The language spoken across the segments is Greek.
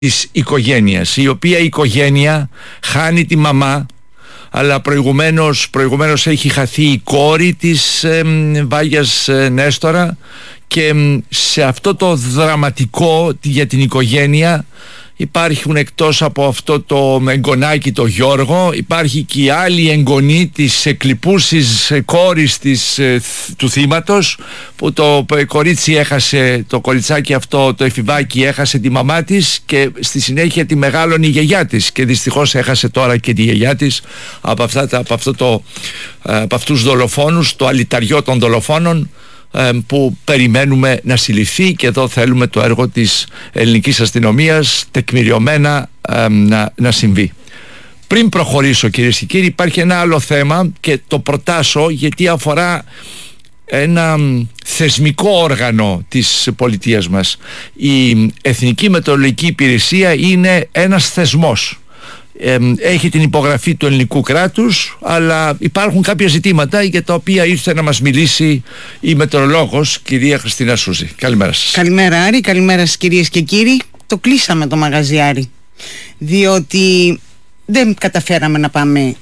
της οικογένειας, η οποία η οικογένεια χάνει τη μαμά, αλλά προηγουμένως έχει χαθεί η κόρη της Βάγιας Νέστορα, και σε αυτό το δραματικό για την οικογένεια υπάρχουν, εκτός από αυτό το εγγονάκι το Γιώργο, υπάρχει και η άλλη εγγονή της εκλειπούσης κόρης του θύματος, που το κορίτσι έχασε, το κοριτσάκι αυτό, το εφηβάκι, έχασε τη μαμά της και στη συνέχεια τη μεγάλωνε η γιαγιά της, και δυστυχώς έχασε τώρα και τη γιαγιά της από αυτούς τους δολοφόνους, το αλυταριό των δολοφόνων, που περιμένουμε να συλληφθεί. Και εδώ θέλουμε το έργο της ελληνικής αστυνομίας τεκμηριωμένα να συμβεί. Πριν προχωρήσω, κυρίες και κύριοι, υπάρχει ένα άλλο θέμα και το προτάσω γιατί αφορά ένα θεσμικό όργανο της πολιτείας μας. Η Εθνική Μετεωρολογική Υπηρεσία είναι ένας θεσμός. Έχει την υπογραφή του ελληνικού κράτους, αλλά υπάρχουν κάποια ζητήματα για τα οποία ήρθε να μας μιλήσει η μετεωρολόγος κυρία Χριστίνα Σούζη. Καλημέρα σας. Καλημέρα Άρη, καλημέρα σας κυρίες και κύριοι. Το κλείσαμε το μαγαζί, Άρη, διότι δεν καταφέραμε να πάμε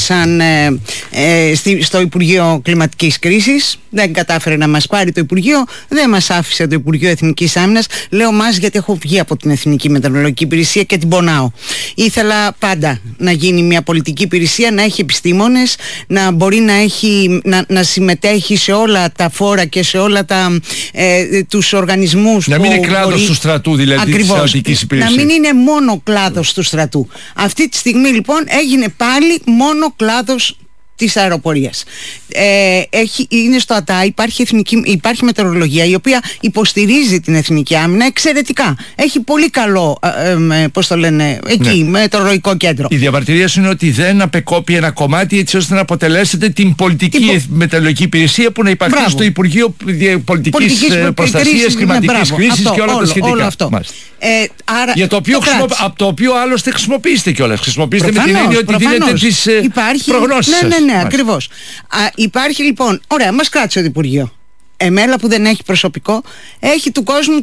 στο Υπουργείο Κλιματικής Κρίσης. Δεν κατάφερε να μας πάρει το Υπουργείο, δεν μας άφησε το Υπουργείο Εθνικής Άμυνας. Λέω μας γιατί έχω βγει από την Εθνική Μετεωρολογική Υπηρεσία και την πονάω. Ήθελα πάντα να γίνει μια πολιτική υπηρεσία, να έχει επιστήμονες, να μπορεί να συμμετέχει σε όλα τα φόρα και σε όλα τους οργανισμούς. Να μην είναι κλάδος του στρατού, δηλαδή της στρατιωτικής υπηρεσίας. Να μην είναι μόνο κλάδος του στρατού. Αυτή τη στιγμή λοιπόν έγινε πάλι μόνο κλάδος της αεροπορίας. Είναι στο ΑΤΑ, υπάρχει μετεωρολογία η οποία υποστηρίζει την εθνική άμυνα εξαιρετικά. Έχει πολύ καλό μετεωρολογικό κέντρο. Η διαμαρτυρία σου είναι ότι δεν απεκόπει ένα κομμάτι έτσι ώστε να αποτελέσετε την πολιτική μετεωρολογική υπηρεσία που να υπάρχει στο Υπουργείο Πολιτικής Προστασίας, Κλιματικής Κρίσης και όλα τα σχετικά. Όλο αυτό. Για από το οποίο άλλωστε χρησιμοποιήσετε κιόλας. Χρησιμοποιήσετε με την έννοια ότι δίνετε τις προγνώσεις σας. Ναι, ακριβώς. Υπάρχει λοιπόν, ωραία, μας κράτησε το Υπουργείο. Εμέλα που δεν έχει προσωπικό, έχει του κόσμου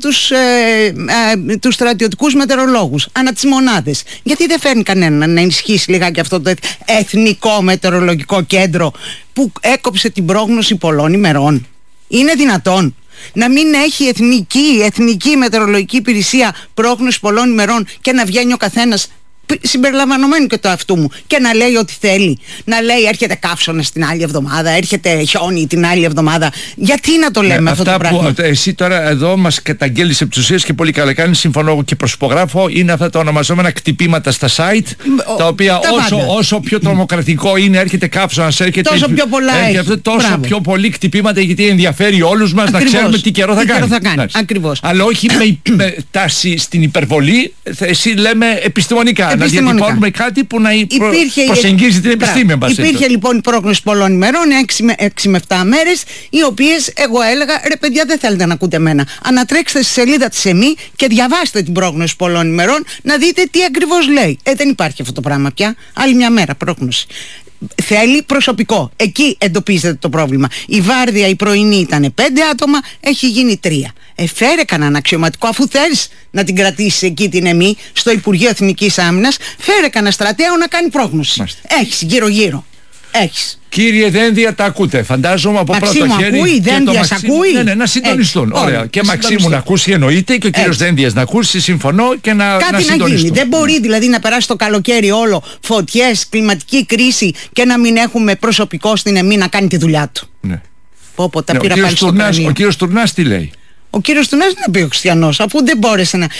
τους στρατιωτικούς μετεωρολόγους ανά τις μονάδες. Γιατί δεν φέρνει κανένα να ενισχύσει λιγάκι αυτό το εθνικό μετεωρολογικό κέντρο που έκοψε την πρόγνωση πολλών ημερών? Είναι δυνατόν να μην έχει εθνική μετεωρολογική υπηρεσία πρόγνωση πολλών ημερών και να βγαίνει ο καθένας, συμπεριλαμβανομένου και το αυτού μου, και να λέει ό,τι θέλει? Να λέει έρχεται καύσωνας την άλλη εβδομάδα, έρχεται χιόνι την άλλη εβδομάδα. Γιατί να το λέμε αυτό το πράγμα? Που εσύ τώρα εδώ μας καταγγέλεις επί της ουσίας, και πολύ καλά κάνεις, συμφωνώ και προσυπογράφω, είναι αυτά τα ονομαζόμενα κτυπήματα στα site, τα οποία όσο πιο τρομοκρατικό είναι, έρχεται καύσωνας, έρχεται τόσο πιο πολλά έχει. Τόσο πιο πολύ κτυπήματα, γιατί ενδιαφέρει όλους μας να ξέρουμε τι καιρό θα κάνει. Ακριβώς. Αλλά όχι με τάση στην υπερβολή, εσύ λέμε επιστημονικά. Να διατυπώνουμε κάτι που να προσεγγίζει την επιστήμη. Υπήρχε λοιπόν η πρόγνωση πολλών ημερών, 6 με 7 μέρες, οι οποίες εγώ έλεγα ρε παιδιά, δεν θέλετε να ακούτε εμένα. Ανατρέξτε στη σελίδα της ΕΜΗ και διαβάστε την πρόγνωση πολλών ημερών να δείτε τι ακριβώς λέει. Δεν υπάρχει αυτό το πράγμα πια. Άλλη μια μέρα πρόγνωση. Θέλει προσωπικό. Εκεί εντοπίζεται το πρόβλημα. Η βάρδια η πρωινή ήταν 5 άτομα, έχει γίνει 3. Φέρε κανέναν αξιωματικό, αφού θέλεις να την κρατήσεις εκεί την ΕΜΗ, στο Υπουργείο Εθνικής Άμυνας, φέρε κανένα στρατέο να κάνει πρόγνωση. Έχεις γύρω-γύρω. Έχεις. Κύριε Δένδια, τα ακούτε. Φαντάζομαι από πρώτο χέρι. Ακούει, Δένδιας ακούει. Ναι, να συντονιστούν. Ωραία. Και Μαξίμου να ακούσει, εννοείται, και ο κύριος Δένδιας να ακούσει, συμφωνώ, και να συντονιστούν. Κάτι να γίνει. Δεν μπορεί δηλαδή να περάσει το καλοκαίρι όλο φωτιές, κλιματική κρίση και να μην έχουμε προσωπικό στην ΕΜΗ να κάνει τη δουλειά του. Ναι. Τα πήρα πάλι στο κρανίο. Ο κύριος Τουρνάς τι λέει? Ο κύριος Τουρνάς δεν είναι ο Χριστιανός, αφού δεν μπόρεσε να.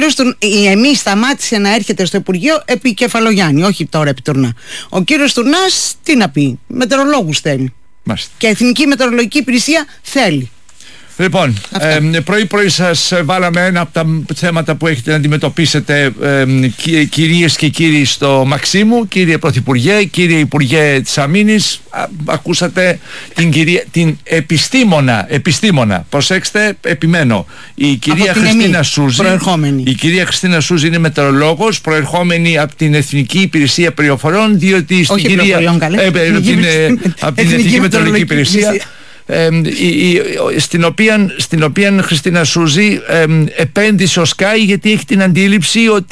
Η ΕΜΗ σταμάτησε να έρχεται στο Υπουργείο επί Κεφαλογιάννη, όχι τώρα επί Τουρνά. Ο κύριος Τουρνάς τι να πει? Μετεωρολόγους θέλει. Μάλιστα. Και Εθνική Μετεωρολογική Υπηρεσία θέλει. Λοιπόν, πρωί-πρωί σας βάλαμε ένα από τα θέματα που έχετε να αντιμετωπίσετε, κυρίες και κύριοι, στο Μαξίμου. Κύριε Πρωθυπουργέ, κύριε Υπουργέ της Αμήνης, ακούσατε την επιστήμονα. Προσέξτε, επιμένω. Η κυρία Χριστίνα Σούζη. Η κυρία Χριστίνα Σούζη είναι μετεωρολόγος, προερχόμενη από την Εθνική Υπηρεσία Πληροφοριών, διότι στην κυρία. Από την Εθνική Μετεωρολογική Υπηρεσία. στην οποία Χριστίνα Σούζη επένδυσε ο Sky, γιατί έχει την αντίληψη ότι